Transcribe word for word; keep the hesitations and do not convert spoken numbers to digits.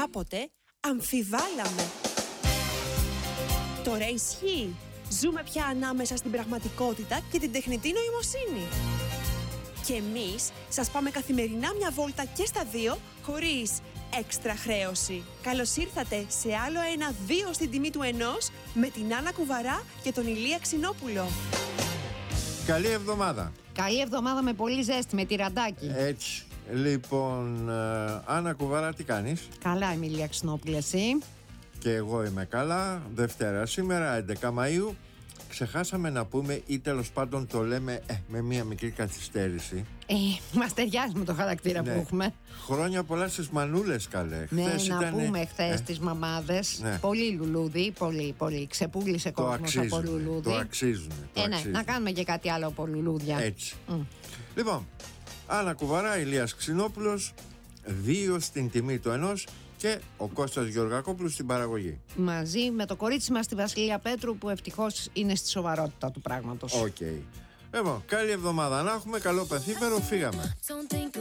κάποτε αμφιβάλαμε. Τώρα ισχύει. Ζούμε πια ανάμεσα στην πραγματικότητα και την τεχνητή νοημοσύνη. Και εμείς σας πάμε καθημερινά μια βόλτα και στα δύο, χωρίς έξτρα χρέωση. Καλώς ήρθατε σε άλλο ένα δύο στην τιμή του ενός, με την Άννα Κουβαρά και τον Ηλία Ξινόπουλο. Καλή εβδομάδα. Καλή εβδομάδα με πολύ ζέστη, με τυραντάκι. Έτσι. Λοιπόν, ε, Άννα Κουβαρά, τι κάνεις? Καλά, Ηλία Ξινόπουλε, εσύ? Και εγώ είμαι καλά. Δευτέρα σήμερα, έντεκα Μαΐου. Ξεχάσαμε να πούμε, ή τέλος πάντων το λέμε ε, με μία μικρή καθυστέρηση. Ε, μας ταιριάζει με το χαρακτήρα ναι. που έχουμε. Χρόνια πολλά στις μανούλες, καλέ. Ναι, χθες να ήτανε... πούμε χθες ε. τις μαμάδες. Ναι. Πολύ λουλούδι, πολύ, πολύ. Ξεπούλησε το κόσμος αξίζουνε, από λουλούδι. Το αξίζουν. Ε, ναι, να κάνουμε και κάτι άλλο από λουλούδια. Έτσι. Mm. Λοιπόν, Άννα Κουβαρά, Ηλίας Ξινόπουλος, δύο στην τιμή του ενός και ο Κώστας Γεωργακόπουλος στην παραγωγή. Μαζί με το κορίτσι μας τη Βασιλεία Πέτρου, που ευτυχώς είναι στη σοβαρότητα του πράγματος. Οκ. Okay. Λοιπόν, καλή εβδομάδα να έχουμε, καλό πεθήμερο, φύγαμε.